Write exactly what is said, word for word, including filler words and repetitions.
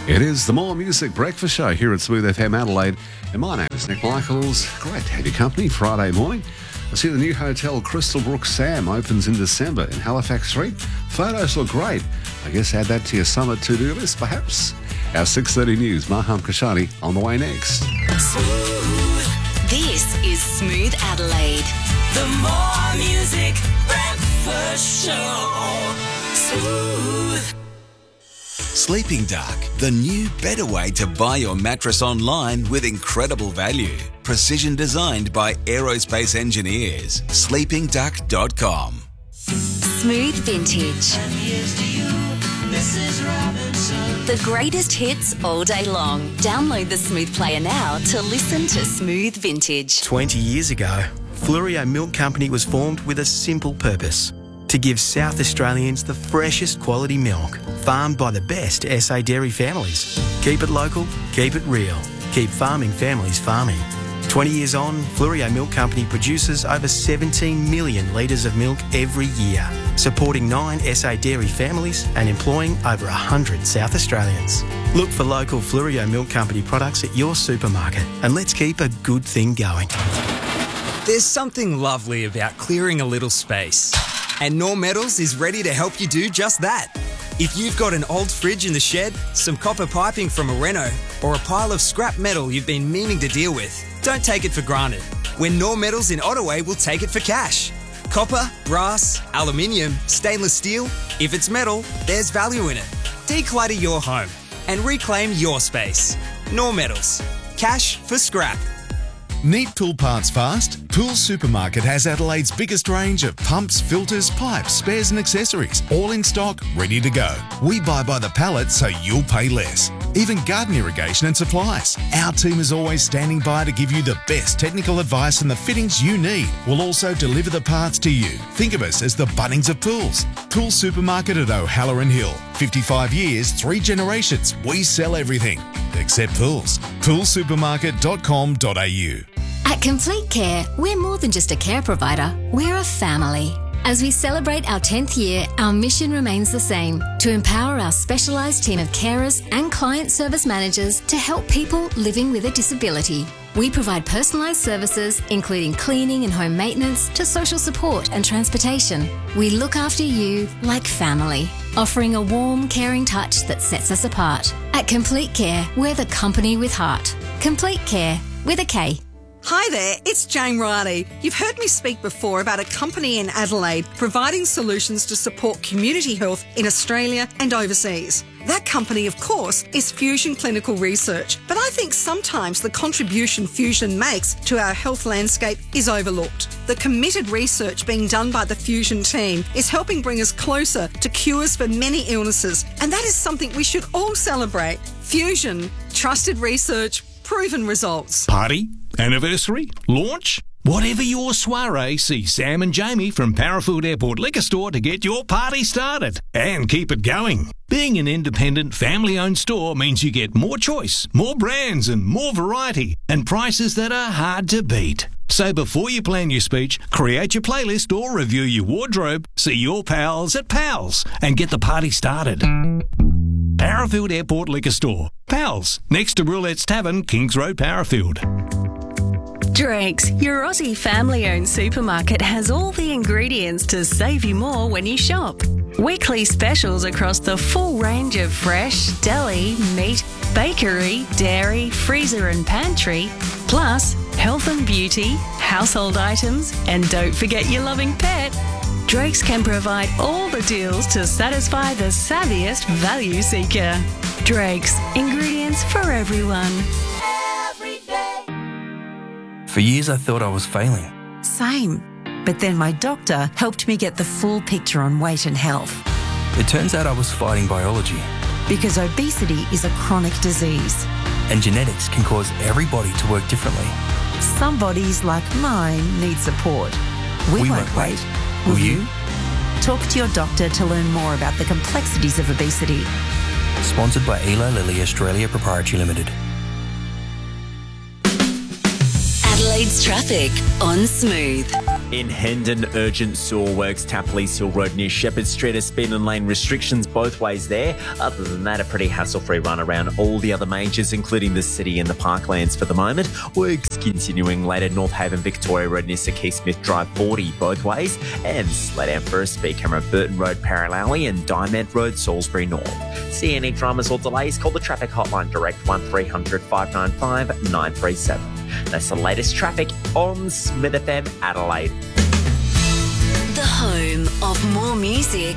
It is the More Music Breakfast Show here at Smooth F M Adelaide. And my name is Nick Michaels. Great to have your company Friday morning. I see the new hotel Crystal Brook Sam opens in December in Halifax Street. Photos look great. I guess add that to your summer to-do list, perhaps. Our six thirty news, Maham Kashani, on the way next. Smooth. This is Smooth Adelaide. The More Music Breakfast Show. Smooth. Sleeping Dark, the new, better way to buy your mattress online with incredible value. Precision designed by aerospace engineers. sleeping duck dot com. Smooth Vintage. The greatest hits all day long. Download the Smooth Player now to listen to Smooth Vintage. twenty years ago, Fluorio Milk Company was formed with a simple purpose: to give South Australians the freshest quality milk, farmed by the best S A dairy families. Keep it local, keep it real, keep farming families farming. twenty years on, Fluorio Milk Company produces over seventeen million litres of milk every year, supporting nine S A dairy families and employing over one hundred South Australians. Look for local Fluorio Milk Company products at your supermarket, and let's keep a good thing going. There's something lovely about clearing a little space. And Norm Metals is ready to help you do just that. If you've got an old fridge in the shed, some copper piping from a reno, or a pile of scrap metal you've been meaning to deal with, don't take it for granted. When Norm Metals in Ottaway will take it for cash. Copper, brass, aluminium, stainless steel, if it's metal, there's value in it. Declutter your home and reclaim your space. Norm Metals. Cash for scrap. Need tool parts fast? Pool Supermarket has Adelaide's biggest range of pumps, filters, pipes, spares and accessories, all in stock, ready to go. We buy by the pallet so you'll pay less. Even garden irrigation and supplies. Our team is always standing by to give you the best technical advice and the fittings you need. We'll also deliver the parts to you. Think of us as the Bunnings of pools. Pool Supermarket at O'Halloran Hill. fifty-five years, three generations. We sell everything except pools. pool supermarket dot com dot a u. At Complete Care, we're more than just a care provider, we're a family. As we celebrate our tenth year, our mission remains the same: to empower our specialised team of carers and client service managers to help people living with a disability. We provide personalised services, including cleaning and home maintenance, to social support and transportation. We look after you like family, offering a warm, caring touch that sets us apart. At Complete Care, we're the company with heart. Complete Care, with a K. Hi there, it's Jane Riley. You've heard me speak before about a company in Adelaide providing solutions to support community health in Australia and overseas. That company, of course, is Fusion Clinical Research, but I think sometimes the contribution Fusion makes to our health landscape is overlooked. The committed research being done by the Fusion team is helping bring us closer to cures for many illnesses, and that is something we should all celebrate. Fusion, trusted research, proven results. Party? Anniversary? Launch? Whatever your soiree, see Sam and Jamie from Parafield Airport Liquor Store to get your party started and keep it going. Being an independent, family-owned store means you get more choice, more brands and more variety, and prices that are hard to beat. So before you plan your speech, create your playlist or review your wardrobe, see your pals at Pals, and get the party started. Parafield Airport Liquor Store. Pals, next to Roulette's Tavern, Kings Road, Parafield. Drake's, your Aussie family-owned supermarket, has all the ingredients to save you more when you shop. Weekly specials across the full range of fresh, deli, meat, bakery, dairy, freezer and pantry, plus health and beauty, household items, and don't forget your loving pet. Drake's can provide all the deals to satisfy the savviest value seeker. Drake's, ingredients for everyone. For years I thought I was failing. Same. But then my doctor helped me get the full picture on weight and health. It turns out I was fighting biology. Because obesity is a chronic disease. And genetics can cause everybody to work differently. Some bodies, like mine, need support. We, we won't, won't wait. wait. Will, Will you? you? Talk to your doctor to learn more about the complexities of obesity. Sponsored by Eli Lilly Australia Proprietary Limited. Adelaide's traffic on Smooth. In Hendon, urgent sewer works, Tapley's Hill Road near Shepherd Street, a speed and lane restrictions both ways there. Other than that, a pretty hassle-free run around all the other majors, including the city and the parklands for the moment. Works continuing later, North Haven, Victoria Road near Sir Keith Smith Drive, forty both ways, and slow down for a speed camera, Burton Road, Parallel and Diamond Road, Salisbury North. See any dramas or delays, call the traffic hotline direct one three hundred five nine five nine three seven. That's the latest traffic on Smith F M Adelaide. The home of more music